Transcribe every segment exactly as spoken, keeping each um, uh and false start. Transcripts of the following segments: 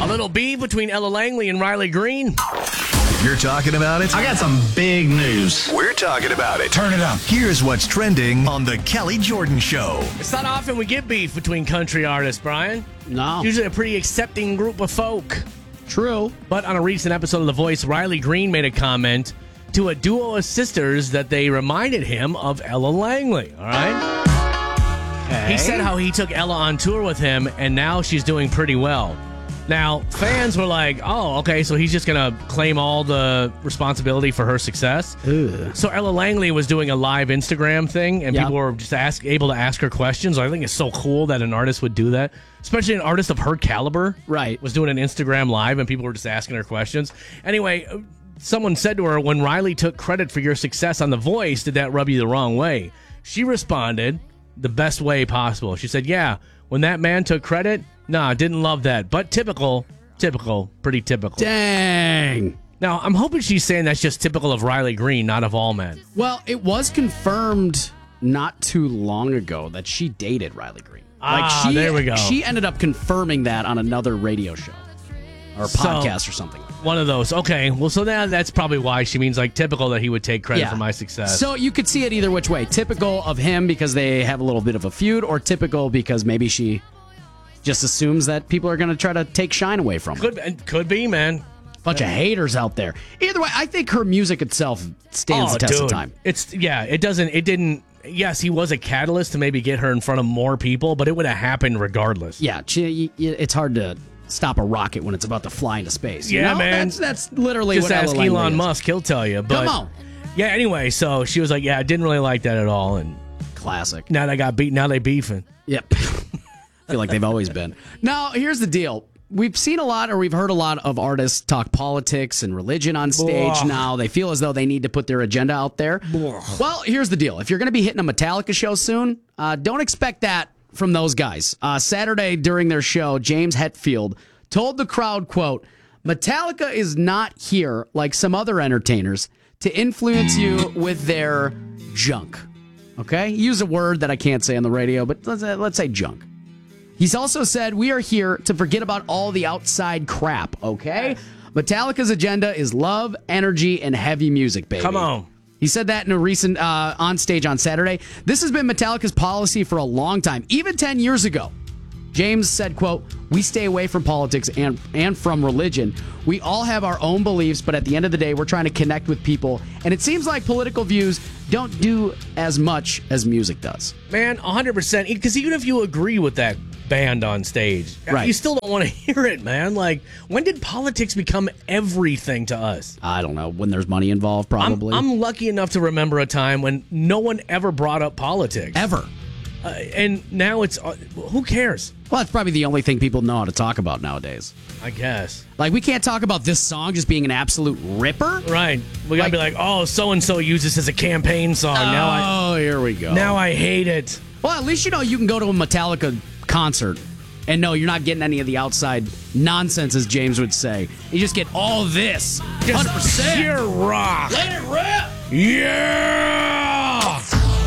little beef between Ella Langley and Riley Green. You're talking about it? I got some big news. We're talking about it. Turn it up. Here's what's trending on The Kelly Jordan Show. It's not often we get beef between country artists, Brian. No. It's usually a pretty accepting group of folk. True. But on a recent episode of The Voice, Riley Green made a comment to a duo of sisters that they reminded him of Ella Langley, all right? Okay. He said how he took Ella on tour with him, and now she's doing pretty well. Now, fans were like, oh, okay, so he's just going to claim all the responsibility for her success. Ugh. So Ella Langley was doing a live Instagram thing, and Yep. people were just ask, able to ask her questions. I think it's so cool that an artist would do that, especially an artist of her caliber. Right. Was doing an Instagram live, and people were just asking her questions. Anyway, someone said to her, when Riley took credit for your success on The Voice, did that rub you the wrong way? She responded the best way possible. She said, yeah, when that man took credit, nah, didn't love that. But typical, typical, pretty typical. Dang. Now, I'm hoping she's saying that's just typical of Riley Green, not of all men. Well, it was confirmed not too long ago that she dated Riley Green. Ah, she, there we go. She ended up confirming that on another radio show or So- podcast or something. One of those. Okay, well, so now that's probably why she means like typical that he would take credit Yeah. for my success. So you could see it either which way. Typical of him because they have a little bit of a feud, or typical because maybe she just assumes that people are going to try to take shine away from her. could could be, man. Bunch of haters out there. Either way, I think her music itself stands Oh, the test dude. of time. It's yeah. It doesn't. It didn't. Yes, he was a catalyst to maybe get her in front of more people, but it would have happened regardless. Yeah, she, it's hard to stop a rocket when it's about to fly into space. you Yeah, know? man. That's, that's literally Just what ask Ella Langley Elon is. Musk; he'll tell you. But Come on. yeah. Anyway, so she was like, "Yeah, I didn't really like that at all," and Classic. now they got beat. Now they beefing. Yep. I feel like they've always been. Now, here's the deal. We've seen a lot, or we've heard a lot of artists talk politics and religion on stage Ugh. now. They feel as though they need to put their agenda out there. Well, here's the deal. If you're going to be hitting a Metallica show soon, uh, don't expect that from those guys. Uh, Saturday during their show, James Hetfield told the crowd, quote, Metallica is not here like some other entertainers to influence you with their junk. Okay? Use a word that I can't say on the radio, but let's, uh, let's say junk. He's also said, we are here to forget about all the outside crap, okay? Metallica's agenda is love, energy, and heavy music, baby. Come on. He said that in a recent uh, on stage on Saturday. This has been Metallica's policy for a long time, even ten years ago. James said, quote, we stay away from politics and, and from religion. We all have our own beliefs, but at the end of the day, we're trying to connect with people. And it seems like political views don't do as much as music does. Man, one hundred percent. Because even if you agree with that band on stage, Right. you still don't want to hear it, man. Like, when did politics become everything to us? I don't know, when there's money involved, I'm, probably. I'm lucky enough to remember a time when no one ever brought up politics. Ever. Uh, and now it's, uh, who cares? Well, that's probably the only thing people know how to talk about nowadays. I guess. Like, we can't talk about this song just being an absolute ripper. Right. We got to Like- be like, oh, so-and-so used this as a campaign song. now I Oh, here we go. now I hate it. Well, at least you know you can go to a Metallica concert and no, you're not getting any of the outside nonsense, as James would say. You just get all this. one hundred percent. Pure rock. Let it rip. Yeah!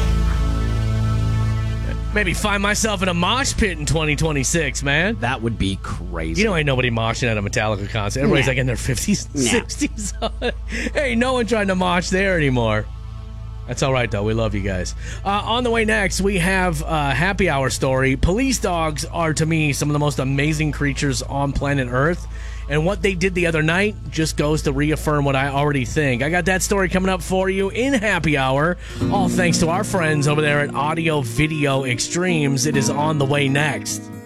Maybe find myself in a mosh pit in twenty twenty-six, man. That would be crazy. You know, ain't nobody moshing at a Metallica concert. Everybody's Nah. like in their fifties, Nah. sixties. Hey, no one trying to mosh there anymore. That's all right, though. We love you guys. Uh, on the way next, we have a happy hour story. Police dogs are, to me, some of the most amazing creatures on planet Earth. And what they did the other night just goes to reaffirm what I already think. I got that story coming up for you in happy hour. All thanks to our friends over there at Audio Video Extremes. It is on the way next.